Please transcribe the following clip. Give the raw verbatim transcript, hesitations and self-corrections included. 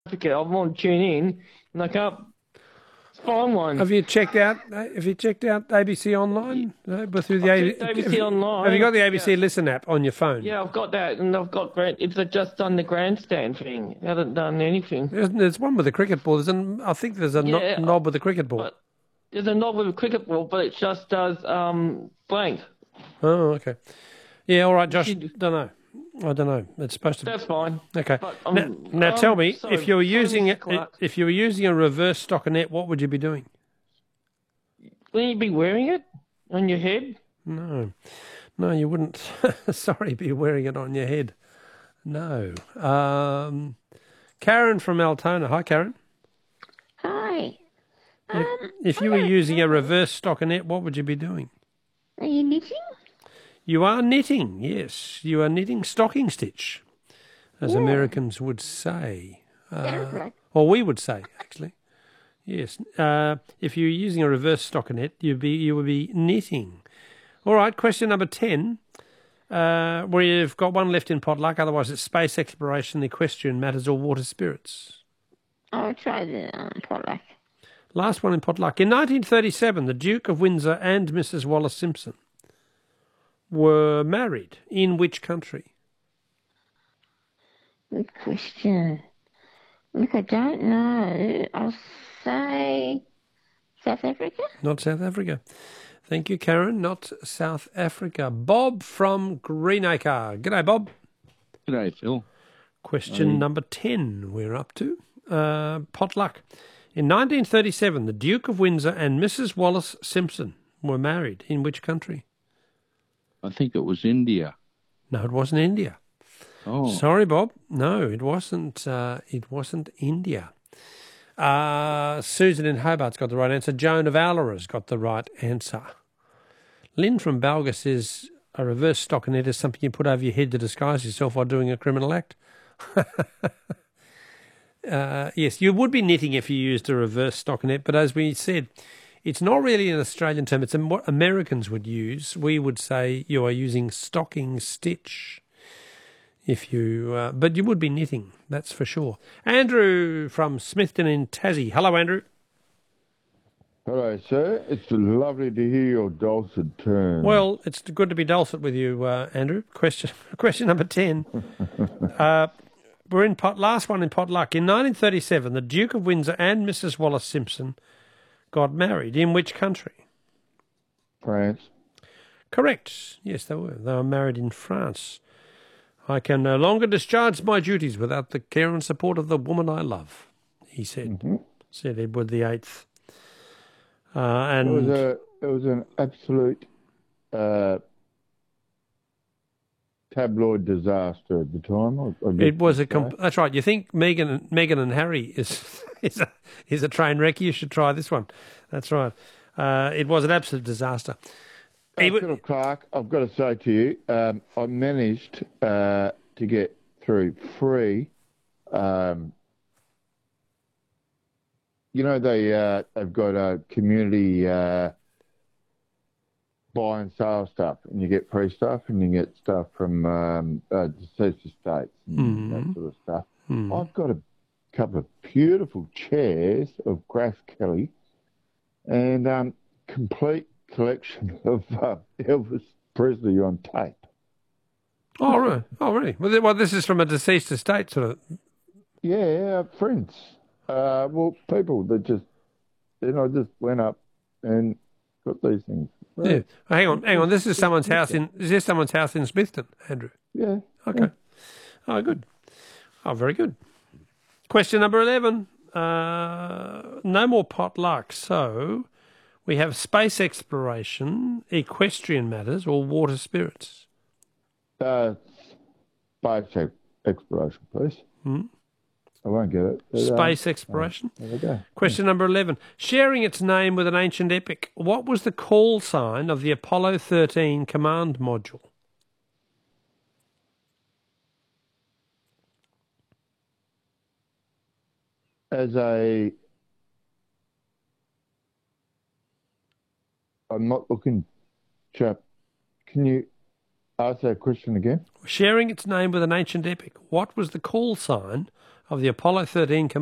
Africa. I want to tune in, and I can't find one. Have you checked out? Have you checked out A B C Online? No, but through the I've A- checked A B C have you, Online. Have you got the A B C Yeah. Listen app on your phone? Yeah, I've got that, and I've got grand. It's just done the grandstand thing. It hasn't done anything. There's, there's one with a cricket ball. There's an, I think there's a no- Yeah, knob with a cricket ball. But there's a knob with a cricket ball, but it just does um blank. Oh, okay. Yeah, all right, Josh. should- Don't know. I don't know. It's supposed to. That's fine. Okay. But, now, um, now um, tell me, sorry, if you were sorry, using Mister it, Clark. if you were using a reverse stockinette, what would you be doing? Wouldn't you be wearing it on your head? No, no, you wouldn't. Sorry, be wearing it on your head. No. Um, Karen from Altona. Hi, Karen. Hi. If, Um, if you were using a reverse stockinette, what would you be doing? are you knitting? You are knitting, yes. You are knitting stocking stitch, as Yeah. Americans would say. Sounds Uh, like or we would say, actually. Yes. Uh, if you're using a reverse stockinette, you'd be, you would be knitting. All right, question number ten. Uh, we've got one left in potluck, otherwise it's space exploration, equestrian matters, or water spirits. I'll try the um, potluck. Last one in potluck. In nineteen thirty-seven, the Duke of Windsor and Missus Wallace Simpson were married. In which country? Good question. Look, I don't know. I'll say South Africa. Not South Africa. Thank you, Karen. Not South Africa. Bob from Greenacre. G'day, Bob. G'day, Phil. Question Hey. number ten we're up to. Uh, potluck. In nineteen thirty-seven, the Duke of Windsor and Missus Wallace Simpson were married. In which country? I think it was India. No, it wasn't India. Oh, Sorry, Bob. No, it wasn't. Uh, it wasn't India. Uh, Susan in Hobart's got the right answer. Joan of Allara's got the right answer. Lynn from Balga says a reverse stockinette is something you put over your head to disguise yourself while doing a criminal act. uh, yes, you would be knitting if you used a reverse stockinette, but as we said, it's not really an Australian term. It's what Americans would use. We would say you are using stocking stitch. If you, uh, but you would be knitting, that's for sure. Andrew from Smithton in Tassie. Hello, Andrew. Hello, sir. It's lovely to hear your dulcet tones. Well, it's good to be dulcet with you, uh, Andrew. Question, question number ten. uh, we're in pot. Last one in potluck. In nineteen thirty-seven, the Duke of Windsor and Missus Wallace Simpson got married. In which country? France. Correct. Yes, they were. They were married in France. I can no longer discharge my duties without the care and support of the woman I love, he said, Mm-hmm. said Edward the Eighth. Uh, It was and a. It was an absolute uh, tabloid disaster at the time. I, I guess it was a. you'd say. Com- that's right. You think Meghan, and Meghan and Harry is is a is a train wreck? You should try this one. That's right. Uh, it was an absolute disaster. Uh, He w- Philip Clark, I've got to say to you, um, I managed uh, to get through free. Um, you know, they uh, they've got a community uh, buy and sale stuff, and you get free stuff, and you get stuff from um, uh, deceased estates and Mhm. that sort of stuff. Hmm. I've got a couple of beautiful chairs of Grass Kelly, and um, complete collection of uh, Elvis Presley on tape. Oh, right. Oh, really? Well, th- well, this is from a deceased estate, sort of. Yeah, friends. Uh, well, people that just, you know, just went up and got these things. Yeah. Oh, hang on, hang on. This is someone's house in. Is this someone's house in Smithton, Andrew? Yeah. Okay. Oh, good. Oh, very good. Question number eleven. Uh, no more potluck. So we have space exploration, equestrian matters, or water spirits. Uh, space exploration, please. Hmm? I won't get it. but, uh, Space exploration. There we go. Question number eleven. Sharing its name with an ancient epic, what was the call sign of the Apollo thirteen command module? As a, I'm not looking, chap. Can you ask that question again? Sharing its name with an ancient epic, what was the call sign of the Apollo thirteen